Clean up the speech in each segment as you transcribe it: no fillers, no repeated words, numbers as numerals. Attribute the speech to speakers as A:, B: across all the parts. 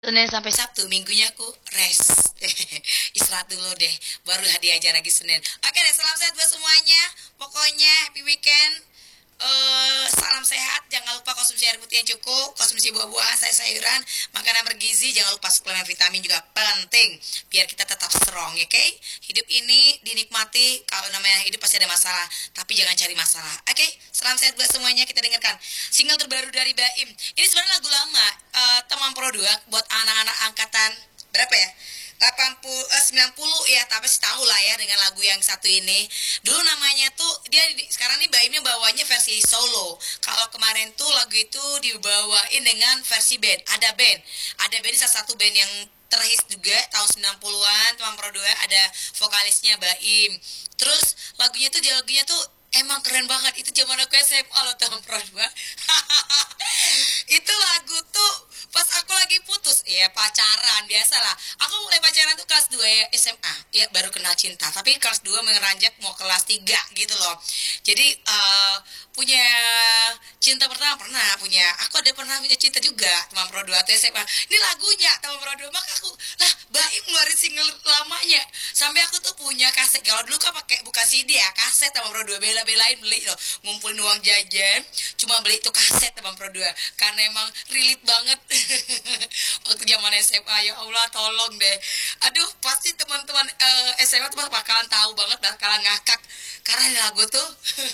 A: Senin sampai Sabtu, minggunya aku rest. Istirahat dulu deh, baru hadiah aja lagi Senin. Oke deh, salam sehat buat semuanya. Pokoknya happy weekend. Salam sehat, jangan lupa konsumsi air putih yang cukup, konsumsi buah-buahan, sayur-sayuran, makanan bergizi, jangan lupa suplemen vitamin juga penting biar kita tetap strong, ya, oke? Hidup ini dinikmati, kalau namanya hidup pasti ada masalah, tapi jangan cari masalah. Oke, salam sehat buat semuanya. Kita dengarkan single terbaru dari Baim. Ini sebenarnya lagu lama, teman Pro 2 buat anak-anak angkatan berapa ya? 80 90 ya, tapi sih tahu lah ya dengan lagu yang satu ini. Dulu namanya tuh dia sekarang nih Baimnya bawanya versi solo. Kalau kemarin tuh lagu itu dibawain dengan versi band. Ada band salah satu band yang terhits juga tahun 90-an, teman Pro 2, ada vokalisnya Baim. Terus lagunya tuh emang keren banget. Itu zaman aku SMA loh, teman Pro 2. Itu lagu tuh pas aku lagi putus ya, pacaran biasalah. Aku mulai pacaran tuh kelas 2 ya, SMA ya, baru kenal cinta, tapi kelas 2 mengeranjak mau kelas 3 gitu loh. Jadi punya cinta pertama pernah punya, aku ada pernah punya cinta juga teman Pro 2 atau SMA. Ini lagunya teman Pro 2, maka aku lah Baim ngeluarin single lamanya. Sampai aku tuh punya kaset. Kalau dulu kan pakai bukan CD ya, kaset teman Pro 2, bela-belain beli loh, ngumpulin uang jajan cuma beli itu kaset teman Pro 2 karena emang relate banget. Waktu zaman SMA, ya Allah tolong deh. Aduh, pasti teman-teman SMA tuh bakalan tahu banget, bakalan ngakak karena lagu tuh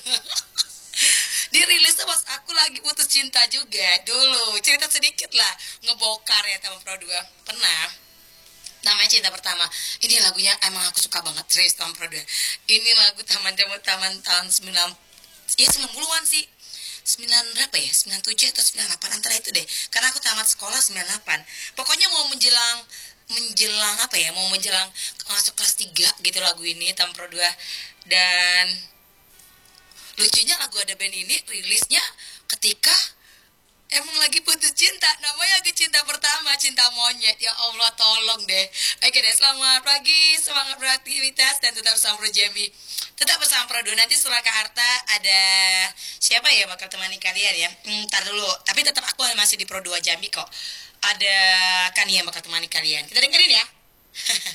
A: dirilis tuh pas aku lagi putus cinta juga dulu. Cerita sedikit lah, ngebokar ya teman Pro 2. Pernah namanya cinta pertama. Ini lagunya emang aku suka banget, serius teman Pro 2. Ini lagu taman jamu taman tahun 90, ya 90-an sih. 9 berapa ya, 97 atau 98 antara itu deh, karena aku tamat sekolah 98. Pokoknya mau menjelang menjelang apa ya, mau menjelang masuk kelas 3 gitu lagu ini tahun Pro 2. Dan lucunya lagu Ada Band ini rilisnya ketika emang lagi putus cinta, namanya lagi cinta pertama, cinta monyet. Ya Allah tolong deh. Oke deh, selamat pagi, semangat beraktivitas dan tetap bersama Pro Jambi. Tetap bersama Pro 2. Nanti setelah ke Harta ada siapa ya bakal temani kalian ya. Ntar dulu, tapi tetap aku masih di Pro 2 Jambi kok. Ada Kania yang bakal temani kalian. Kita dengerin ya.